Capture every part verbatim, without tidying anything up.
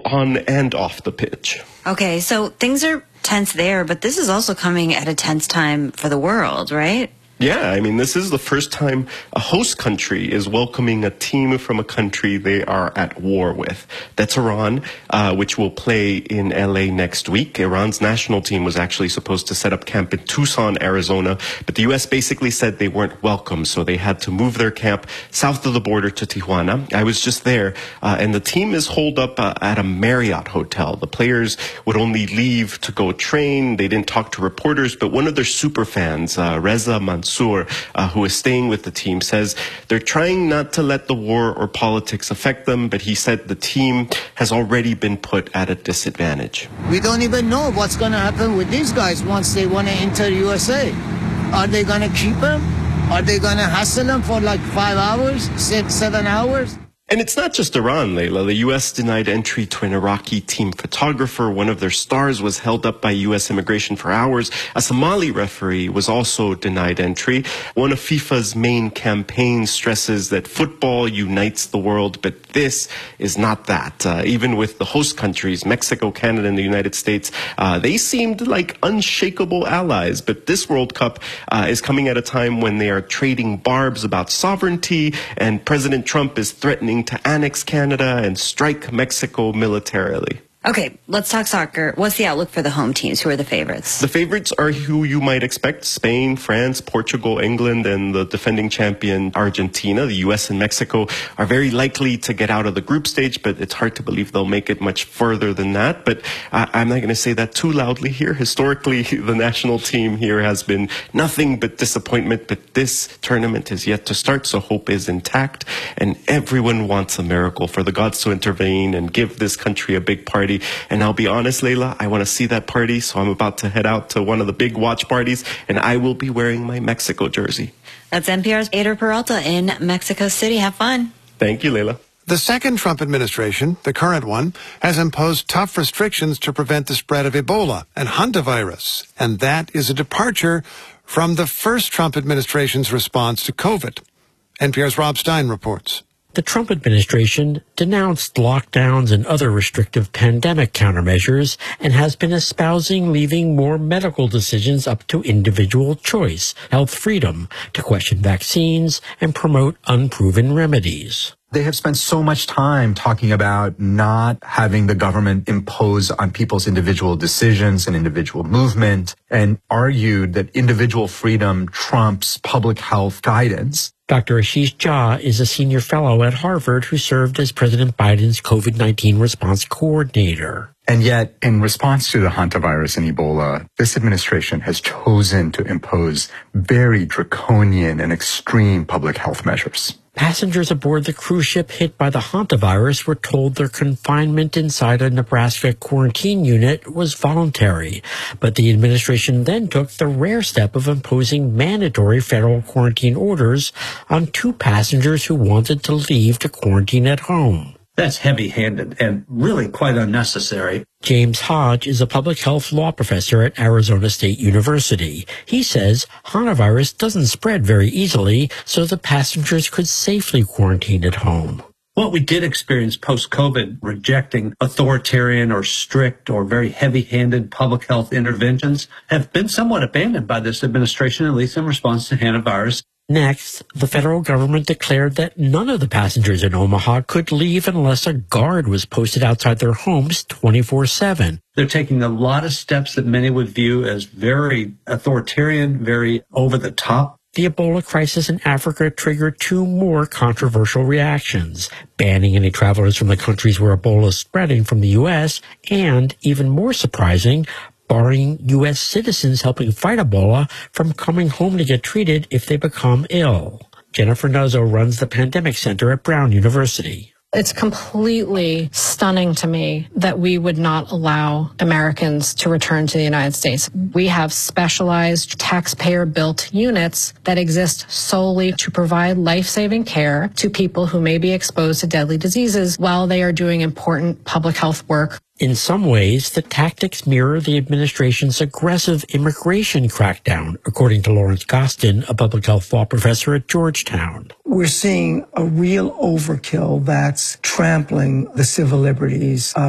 on and off the pitch. Okay, so things are tense there, but this is also coming at a tense time for the world, right? Yeah, I mean, this is the first time a host country is welcoming a team from a country they are at war with. That's Iran, uh, which will play in L A next week. Iran's national team was actually supposed to set up camp in Tucson, Arizona, but the U S basically said they weren't welcome, so they had to move their camp south of the border to Tijuana. I was just there, uh, and the team is holed up uh, at a Marriott hotel. The players would only leave to go train. They didn't talk to reporters, but one of their super fans, uh, Reza Mansour, Mansour, uh, who is staying with the team, says they're trying not to let the war or politics affect them, but he said the team has already been put at a disadvantage. We don't even know what's going to happen with these guys once they want to enter U S A. Are they going to keep them? Are they going to hassle them for like five hours, six, seven hours? And it's not just Iran, Layla. The U S denied entry to an Iraqi team photographer. One of their stars was held up by U S immigration for hours. A Somali referee was also denied entry. One of FIFA's main campaigns stresses that football unites the world, but this is not that. Uh, even with the host countries, Mexico, Canada, and the United States, uh, they seemed like unshakable allies. But this World Cup uh, is coming at a time when they are trading barbs about sovereignty, and President Trump is threatening to annex Canada and strike Mexico militarily. Okay, let's talk soccer. What's the outlook for the home teams? Who are the favorites? The favorites are who you might expect: Spain, France, Portugal, England, and the defending champion Argentina. The U S and Mexico are very likely to get out of the group stage, but it's hard to believe they'll make it much further than that. But uh, I'm not going to say that too loudly here. Historically, the national team here has been nothing but disappointment, but this tournament is yet to start, so hope is intact, and everyone wants a miracle for the gods to intervene and give this country a big party. And I'll be honest, Layla, I want to see that party, so I'm about to head out to one of the big watch parties, and I will be wearing my Mexico jersey. That's N P R's Eder Peralta in Mexico City. Have fun. Thank you, Layla. The second Trump administration, the current one, has imposed tough restrictions to prevent the spread of Ebola and hantavirus, and that is a departure from the first Trump administration's response to COVID. N P R's Rob Stein reports. The Trump administration denounced lockdowns and other restrictive pandemic countermeasures and has been espousing leaving more medical decisions up to individual choice, health freedom, to question vaccines and promote unproven remedies. They have spent so much time talking about not having the government impose on people's individual decisions and individual movement, and argued that individual freedom trumps public health guidance. Doctor Ashish Jha is a senior fellow at Harvard who served as President Biden's COVID nineteen response coordinator. And yet, in response to the hantavirus and Ebola, this administration has chosen to impose very draconian and extreme public health measures. Passengers aboard the cruise ship hit by the hantavirus were told their confinement inside a Nebraska quarantine unit was voluntary, but the administration then took the rare step of imposing mandatory federal quarantine orders on two passengers who wanted to leave to quarantine at home. That's heavy-handed and really quite unnecessary. James Hodge is a public health law professor at Arizona State University. He says hantavirus doesn't spread very easily, so the passengers could safely quarantine at home. What we did experience post-COVID, rejecting authoritarian or strict or very heavy-handed public health interventions, have been somewhat abandoned by this administration, at least in response to hantavirus. Next, the federal government declared that none of the passengers in Omaha could leave unless a guard was posted outside their homes twenty-four seven. They're taking a lot of steps that many would view as very authoritarian, very over the top. The Ebola crisis in Africa triggered two more controversial reactions: banning any travelers from the countries where Ebola is spreading from the U S, and, even more surprising, barring U S citizens helping fight Ebola from coming home to get treated if they become ill. Jennifer Nuzzo runs the Pandemic Center at Brown University. It's completely stunning to me that we would not allow Americans to return to the United States. We have specialized taxpayer-built units that exist solely to provide life-saving care to people who may be exposed to deadly diseases while they are doing important public health work. In some ways, the tactics mirror the administration's aggressive immigration crackdown, according to Lawrence Gostin, a public health law professor at Georgetown. We're seeing a real overkill that's trampling the civil liberties of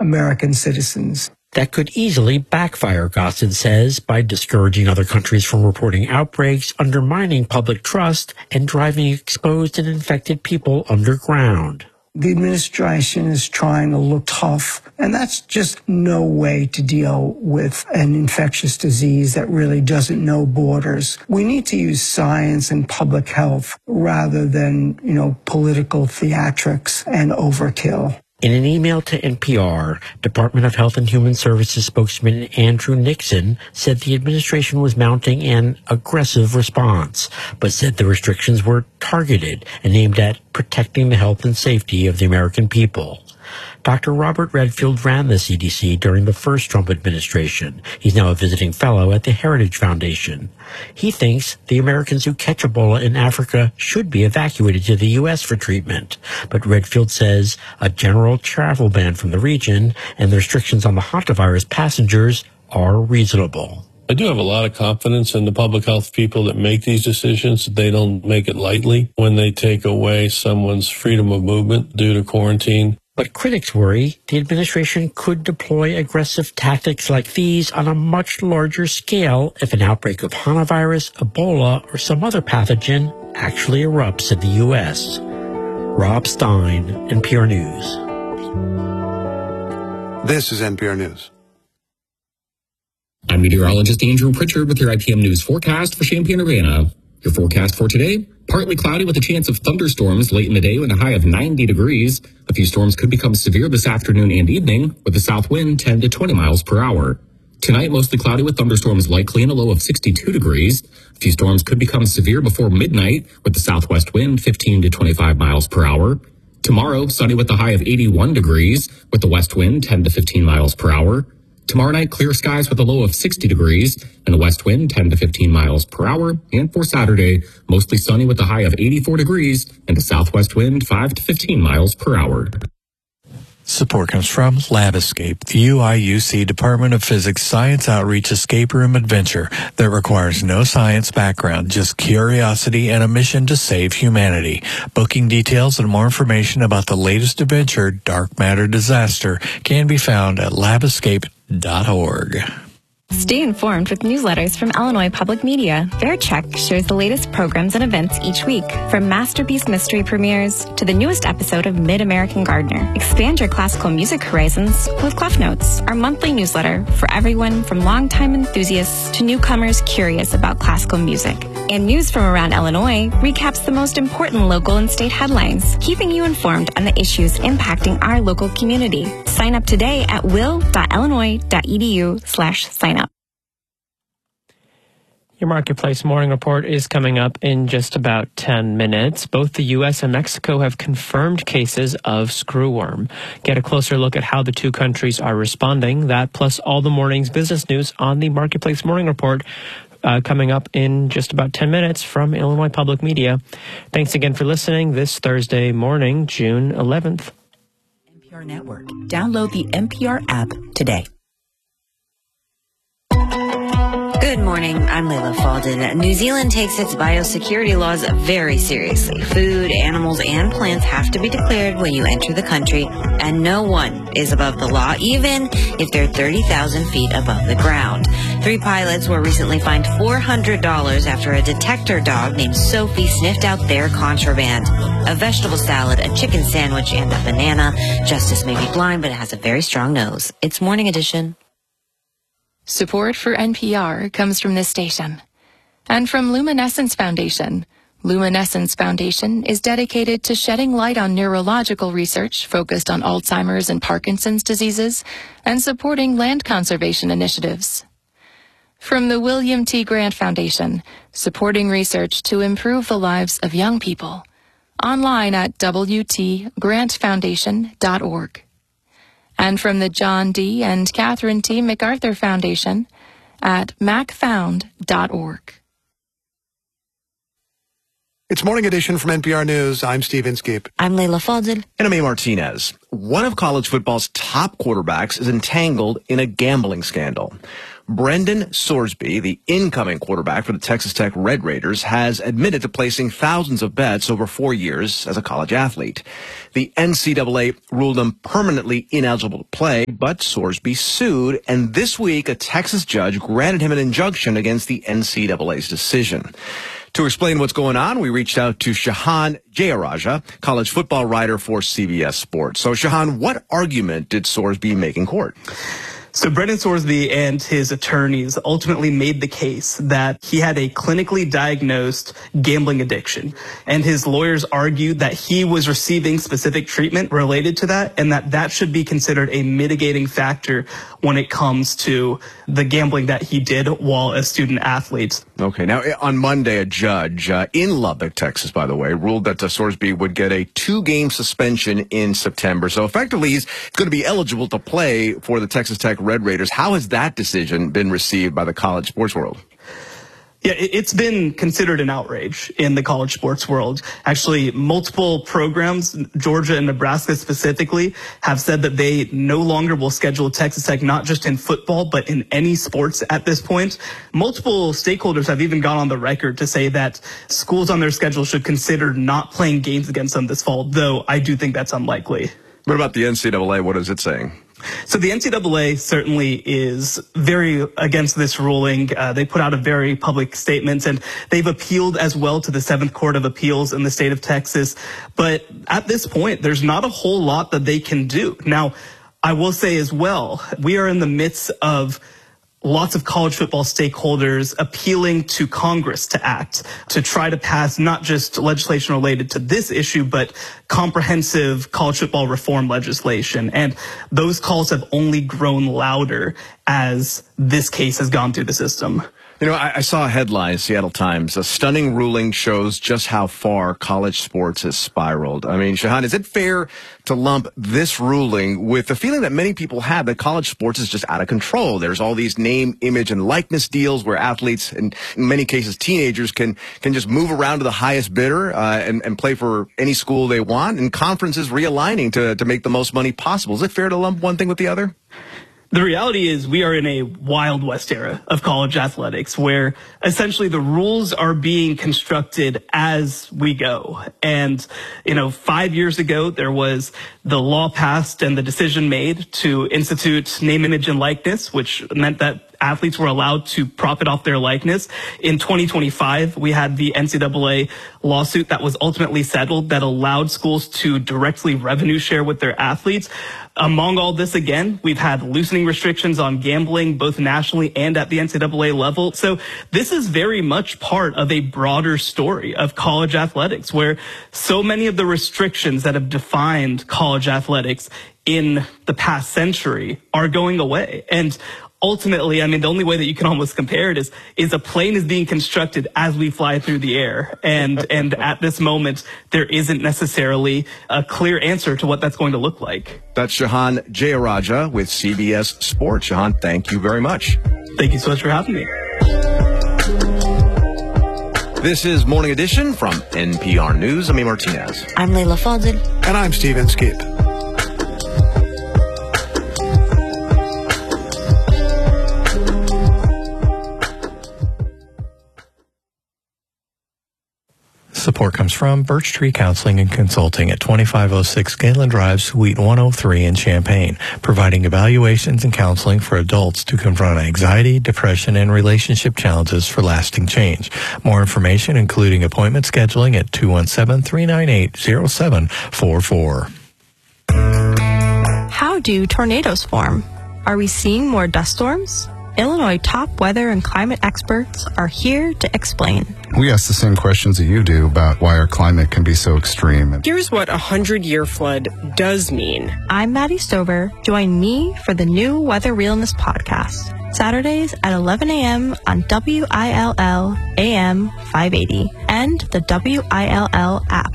American citizens. That could easily backfire, Gostin says, by discouraging other countries from reporting outbreaks, undermining public trust, and driving exposed and infected people underground. The administration is trying to look tough, and that's just no way to deal with an infectious disease that really doesn't know borders. We need to use science and public health rather than, you know, political theatrics and overkill. In an email to N P R, Department of Health and Human Services spokesman Andrew Nixon said the administration was mounting an aggressive response, but said the restrictions were targeted and aimed at protecting the health and safety of the American people. Doctor Robert Redfield ran the C D C during the first Trump administration. He's now a visiting fellow at the Heritage Foundation. He thinks the Americans who catch Ebola in Africa should be evacuated to the U S for treatment. But Redfield says a general travel ban from the region and the restrictions on the hantavirus passengers are reasonable. I do have a lot of confidence in the public health people that make these decisions. They don't make it lightly when they take away someone's freedom of movement due to quarantine. But critics worry the administration could deploy aggressive tactics like these on a much larger scale if an outbreak of hantavirus, Ebola, or some other pathogen actually erupts in the U S. Rob Stein, N P R News. This is N P R News. I'm meteorologist Andrew Pritchard with your I P M News forecast for Champaign-Urbana. Your forecast for today, partly cloudy with a chance of thunderstorms late in the day with a high of ninety degrees. A few storms could become severe this afternoon and evening with a south wind ten to twenty miles per hour. Tonight, mostly cloudy with thunderstorms likely and a low of sixty-two degrees. A few storms could become severe before midnight with the southwest wind fifteen to twenty-five miles per hour. Tomorrow, sunny with a high of eighty-one degrees with the west wind ten to fifteen miles per hour. Tomorrow night, clear skies with a low of sixty degrees and a west wind ten to fifteen miles per hour. And for Saturday, mostly sunny with a high of eighty-four degrees and a southwest wind five to fifteen miles per hour. Support comes from LabEscape, the U I U C Department of Physics Science Outreach Escape Room Adventure that requires no science background, just curiosity and a mission to save humanity. Booking details and more information about the latest adventure, Dark Matter Disaster, can be found at lab escape dot org. Stay informed with newsletters from Illinois Public Media. Their check shows the latest programs and events each week, from Masterpiece Mystery premieres to the newest episode of Mid-American Gardener. Expand your classical music horizons with Clef Notes, our monthly newsletter for everyone from longtime enthusiasts to newcomers curious about classical music. And news from around Illinois recaps the most important local and state headlines, keeping you informed on the issues impacting our local community. Sign up today at will dot illinois dot e d u slash sign up. Your Marketplace Morning Report is coming up in just about ten minutes. Both the U S and Mexico have confirmed cases of screwworm. Get a closer look at how the two countries are responding. That plus all the morning's business news on the Marketplace Morning Report uh, coming up in just about ten minutes from Illinois Public Media. Thanks again for listening this Thursday morning, June eleventh. N P R Network. Download the N P R app today. Good morning. I'm Layla Falden. New Zealand takes its biosecurity laws very seriously. Food, animals, and plants have to be declared when you enter the country, and no one is above the law, even if they're thirty thousand feet above the ground. Three pilots were recently fined four hundred dollars after a detector dog named Sophie sniffed out their contraband. A vegetable salad, a chicken sandwich, and a banana. Justice may be blind, but it has a very strong nose. It's Morning Edition. Support for N P R comes from this station and from Luminescence Foundation. Luminescence Foundation is dedicated to shedding light on neurological research focused on Alzheimer's and Parkinson's diseases and supporting land conservation initiatives. From the William T. Grant Foundation, supporting research to improve the lives of young people. Online at w t grant foundation dot org. And from the John D. and Catherine T. MacArthur Foundation at mac found dot org. It's Morning Edition from N P R News. I'm Steve Inskeep. I'm Leila Fadel. And I'm A. Martinez. One of college football's top quarterbacks is entangled in a gambling scandal. Brendan Sorsby, the incoming quarterback for the Texas Tech Red Raiders, has admitted to placing thousands of bets over four years as a college athlete. The N C double A ruled him permanently ineligible to play, but Sorsby sued, and this week a Texas judge granted him an injunction against the N C double A's decision. To explain what's going on, we reached out to Shahan Jayaraja, college football writer for C B S Sports. So, Shahan, what argument did Sorsby make in court? So Brendan Sorsby and his attorneys ultimately made the case that he had a clinically diagnosed gambling addiction. And his lawyers argued that he was receiving specific treatment related to that, and that that should be considered a mitigating factor when it comes to the gambling that he did while a student athlete. Okay. Now, on Monday, a judge uh, in Lubbock, Texas, by the way, ruled that uh, Sorsby would get a two-game suspension in September. So effectively, he's going to be eligible to play for the Texas Tech Red Raiders. How has that decision been received by the college sports world? Yeah, it's been considered an outrage in the college sports world. Actually, multiple programs, Georgia and Nebraska specifically, have said that they no longer will schedule Texas Tech, not just in football, but in any sports at this point. Multiple stakeholders have even gone on the record to say that schools on their schedule should consider not playing games against them this fall, though I do think that's unlikely. What about the N C double A? What is it saying? So the N C double A certainly is very against this ruling. Uh, they put out a very public statement, and they've appealed as well to the Seventh Court of Appeals in the state of Texas. But at this point, there's not a whole lot that they can do. Now, I will say as well, we are in the midst of lots of college football stakeholders appealing to Congress to act, to try to pass not just legislation related to this issue, but comprehensive college football reform legislation. And those calls have only grown louder as this case has gone through the system. You know, I, I saw a headline, Seattle Times, a stunning ruling shows just how far college sports has spiraled. I mean, Shahan, is it fair to lump this ruling with the feeling that many people have that college sports is just out of control? There's all these name, image, and likeness deals where athletes, and in many cases teenagers, can can just move around to the highest bidder uh, and, and play for any school they want, and conferences realigning to, to make the most money possible. Is it fair to lump one thing with the other? The reality is we are in a Wild West era of college athletics where essentially the rules are being constructed as we go. And, you know, five years ago, there was the law passed and the decision made to institute name, image, and likeness, which meant that athletes were allowed to profit off their likeness. In twenty twenty-five, we had the N C double A lawsuit that was ultimately settled that allowed schools to directly revenue share with their athletes. Among all this, again, we've had loosening restrictions on gambling, both nationally and at the N C double A level. So this is very much part of a broader story of college athletics, where so many of the restrictions that have defined college athletics in the past century are going away. And ultimately, I mean, the only way that you can almost compare it is, is a plane is being constructed as we fly through the air. And, and at this moment, there isn't necessarily a clear answer to what that's going to look like. That's Shahan Jayaraja with C B S Sports. Shahan, thank you very much. Thank you so much for having me. This is Morning Edition from N P R News. I'm A. Martinez. I'm Leila Fadel. And I'm Steve Inskeep. Support comes from Birch Tree Counseling and Consulting at twenty-five oh six Galen Drive, Suite one oh three in Champaign, providing evaluations and counseling for adults to confront anxiety, depression, and relationship challenges for lasting change. More information, including appointment scheduling, at two one seven, three nine eight, oh seven four four. How do tornadoes form? Are we seeing more dust storms? Illinois top weather and climate experts are here to explain. We ask the same questions that you do about why our climate can be so extreme. Here's what a hundred-year flood does mean. I'm Maddie Stover. Join me for the new Weather Realness podcast, Saturdays at eleven a.m. on W I L L A M five eighty and the W I L L app.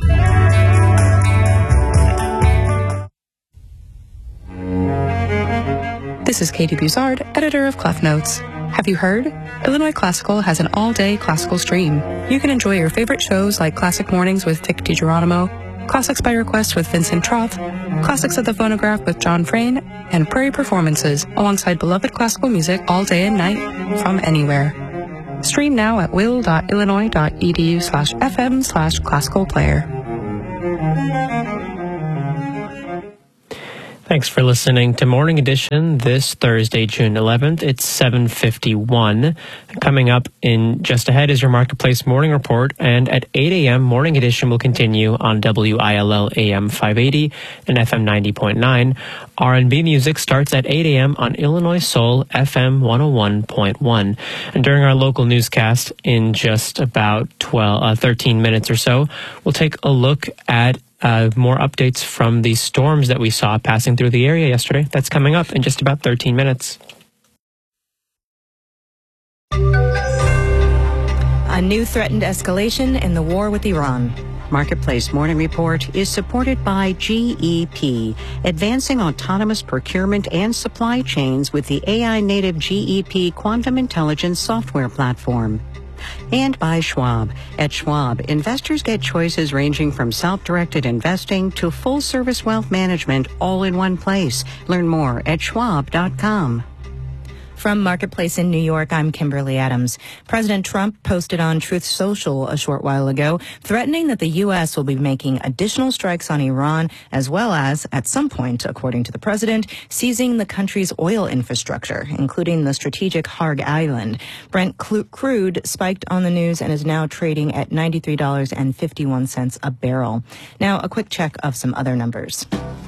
This is Katie Buzard, editor of Clef Notes. Have you heard? Illinois Classical has an all-day classical stream. You can enjoy your favorite shows like Classic Mornings with Vic DiGeronimo, Classics by Request with Vincent Troth, Classics at the Phonograph with John Frayne, and Prairie Performances alongside beloved classical music all day and night from anywhere. Stream now at will.illinois.edu slash fm slash classical player. Thanks for listening to Morning Edition this Thursday, June eleventh. It's seven fifty-one. Coming up in just ahead is your Marketplace Morning Report, and at eight a.m., Morning Edition will continue on W I L L A M five eighty and F M ninety point nine. R and B music starts at eight a.m. on Illinois Soul F M one oh one point one. And during our local newscast in just about twelve, uh, thirteen minutes or so, we'll take a look at Uh, more updates from the storms that we saw passing through the area yesterday. That's coming up in just about thirteen minutes. A new threatened escalation in the war with Iran. Marketplace Morning Report is supported by G E P, advancing autonomous procurement and supply chains with the A I-native G E P Quantum Intelligence software platform. And by Schwab. At Schwab, investors get choices ranging from self-directed investing to full-service wealth management all in one place. Learn more at schwab dot com. From Marketplace in New York, I'm Kimberly Adams. President Trump posted on Truth Social a short while ago, threatening that the U S will be making additional strikes on Iran, as well as, at some point, according to the president, seizing the country's oil infrastructure, including the strategic Harg Island. Brent crude spiked on the news and is now trading at ninety-three dollars and fifty-one cents a barrel. Now, a quick check of some other numbers.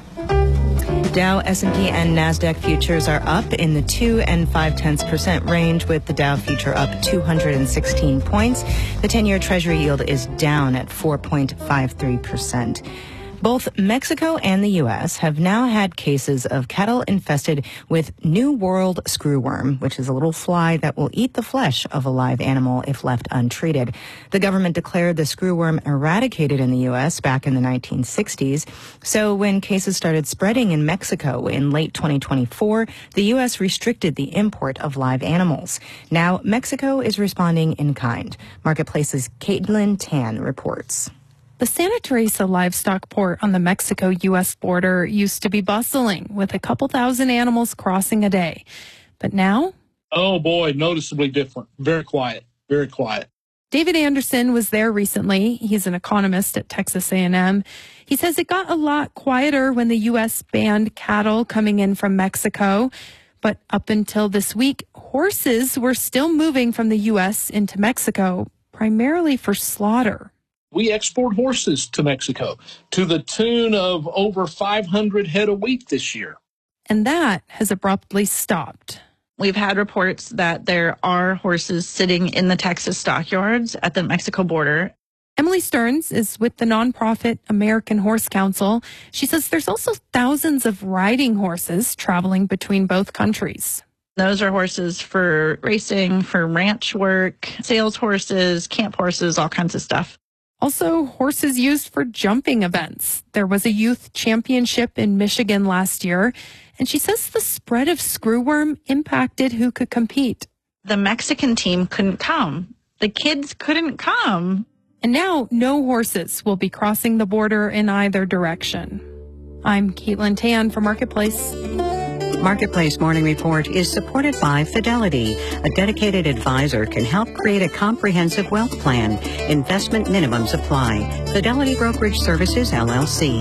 Dow, S and P, and NASDAQ futures are up in the two and five tenths percent range, with the Dow future up two hundred sixteen points. The ten-year Treasury yield is down at four point five three percent. Both Mexico and the U S have now had cases of cattle infested with New World screwworm, which is a little fly that will eat the flesh of a live animal if left untreated. The government declared the screwworm eradicated in the U S back in the nineteen sixties. So when cases started spreading in Mexico in late twenty twenty-four, the U S restricted the import of live animals. Now Mexico is responding in kind. Marketplace's Caitlin Tan reports. The Santa Teresa livestock port on the Mexico-U S border used to be bustling, with a couple thousand animals crossing a day. But now? Oh, boy, noticeably different. Very quiet, very quiet. David Anderson was there recently. He's an economist at Texas A and M. He says it got a lot quieter when the U S banned cattle coming in from Mexico. But up until this week, horses were still moving from the U S into Mexico, primarily for slaughter. We export horses to Mexico to the tune of over five hundred head a week this year. And that has abruptly stopped. We've had reports that there are horses sitting in the Texas stockyards at the Mexico border. Emily Stearns is with the nonprofit American Horse Council. She says there's also thousands of riding horses traveling between both countries. Those are horses for racing, for ranch work, sales horses, camp horses, all kinds of stuff. Also, horses used for jumping events. There was a youth championship in Michigan last year, and she says the spread of screwworm impacted who could compete. The Mexican team couldn't come. The kids couldn't come. And now no horses will be crossing the border in either direction. I'm Caitlin Tan for Marketplace. Marketplace Morning Report is supported by Fidelity. A dedicated advisor can help create a comprehensive wealth plan. Investment minimums apply. Fidelity Brokerage Services, L L C.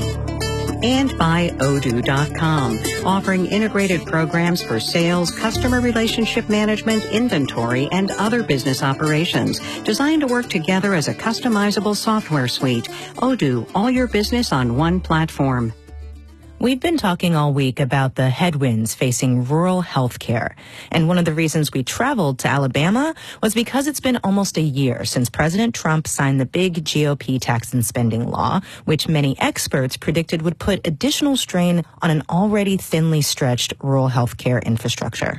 And by Odoo dot com, offering integrated programs for sales, customer relationship management, inventory, and other business operations, designed to work together as a customizable software suite. Odoo, all your business on one platform. We've been talking all week about the headwinds facing rural health care. And one of the reasons we traveled to Alabama was because it's been almost a year since President Trump signed the big G O P tax and spending law, which many experts predicted would put additional strain on an already thinly stretched rural health care infrastructure.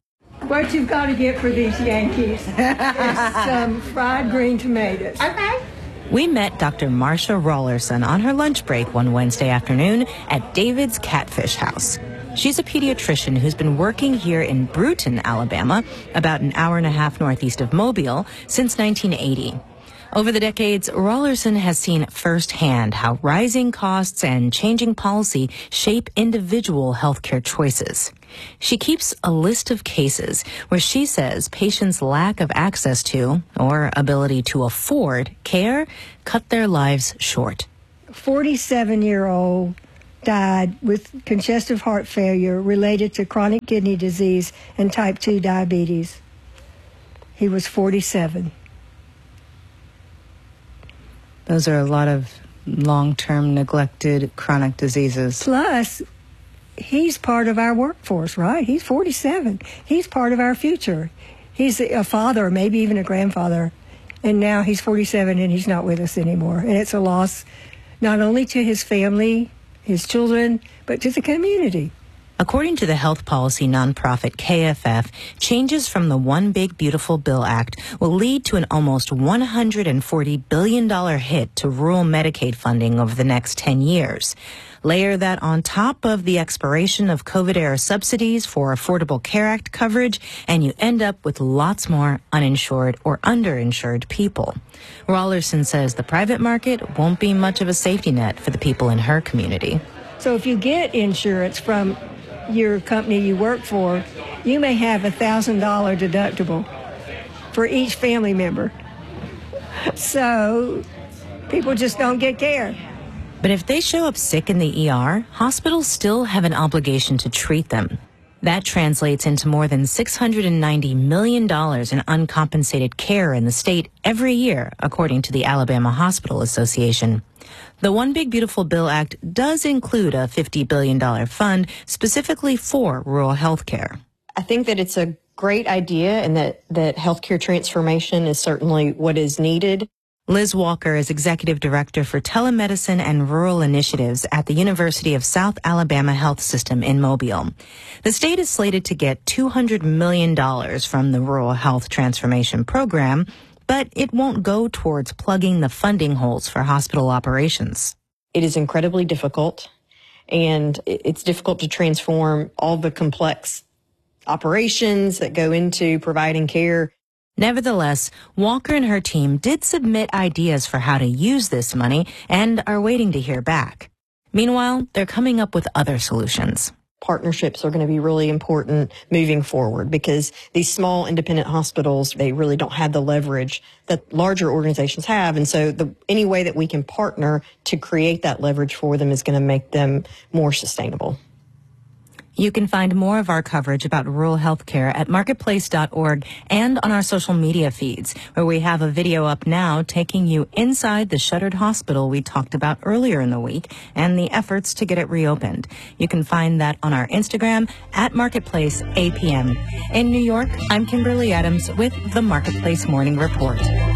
What you've got to get for these Yankees is some fried green tomatoes. Okay. We met Doctor Marsha Rollerson on her lunch break one Wednesday afternoon at David's Catfish House. She's a pediatrician who's been working here in Brewton, Alabama, about an hour and a half northeast of Mobile, since nineteen eighty. Over the decades, Rollerson has seen firsthand how rising costs and changing policy shape individual healthcare choices. She keeps a list of cases where she says patients' lack of access to or ability to afford care cut their lives short. forty-seven-year-old died with congestive heart failure related to chronic kidney disease and type two diabetes. He was forty-seven. Those are a lot of long-term neglected chronic diseases. Plus, he's part of our workforce, right? He's forty-seven. He's part of our future. He's a father, maybe even a grandfather. And now he's forty-seven and he's not with us anymore. And it's a loss not only to his family, his children, but to the community. According to the health policy nonprofit K F F, changes from the One Big Beautiful Bill Act will lead to an almost one hundred forty billion dollars hit to rural Medicaid funding over the next ten years. Layer that on top of the expiration of COVID-era subsidies for Affordable Care Act coverage, and you end up with lots more uninsured or underinsured people. Rollerson says the private market won't be much of a safety net for the people in her community. So if you get insurance from your company you work for, you may have a one thousand dollars deductible for each family member. So people just don't get care. But if they show up sick in the E R, hospitals still have an obligation to treat them. That translates into more than six hundred ninety million dollars in uncompensated care in the state every year, according to the Alabama Hospital Association. The One Big Beautiful Bill Act does include a fifty billion dollars fund specifically for rural health care. I think that it's a great idea and that, that healthcare transformation is certainly what is needed. Liz Walker is Executive Director for Telemedicine and Rural Initiatives at the University of South Alabama Health System in Mobile. The state is slated to get two hundred million dollars from the Rural Health Transformation Program, but it won't go towards plugging the funding holes for hospital operations. It is incredibly difficult, and it's difficult to transform all the complex operations that go into providing care. Nevertheless, Walker and her team did submit ideas for how to use this money and are waiting to hear back. Meanwhile, they're coming up with other solutions. Partnerships are going to be really important moving forward because these small independent hospitals, they really don't have the leverage that larger organizations have. And so the, any way that we can partner to create that leverage for them is going to make them more sustainable. You can find more of our coverage about rural health care at marketplace dot org and on our social media feeds, where we have a video up now taking you inside the shuttered hospital we talked about earlier in the week and the efforts to get it reopened. You can find that on our Instagram at Marketplace A P M. In New York, I'm Kimberly Adams with the Marketplace Morning Report.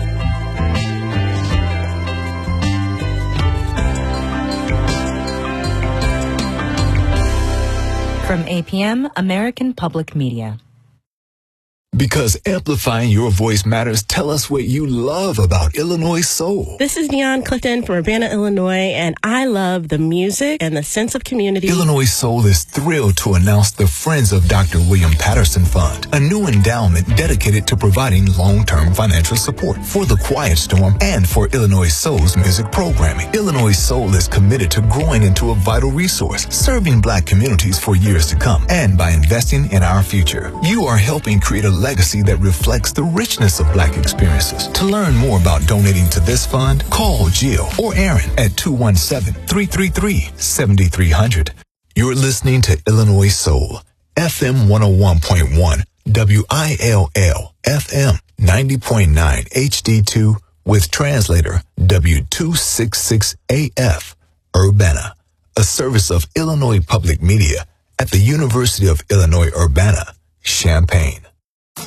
From A P M, American Public Media. Because amplifying your voice matters, tell us what you love about Illinois Soul. This is Neon Clifton from Urbana, Illinois, and I love the music and the sense of community. Illinois Soul is thrilled to announce the Friends of Doctor William Patterson Fund, a new endowment dedicated to providing long-term financial support for the Quiet Storm and for Illinois Soul's music programming. Illinois Soul is committed to growing into a vital resource, serving Black communities for years to come. And by investing in our future, you are helping create a legacy that reflects the richness of Black experiences. To learn more about donating to this fund, call Jill or Aaron at two one seven, three three three, seven three zero zero. You're listening to Illinois Soul, F M one oh one point one, W I L L, F M ninety point nine H D two, with translator W two sixty-six A F, Urbana, a service of Illinois Public Media at the University of Illinois Urbana, Champaign.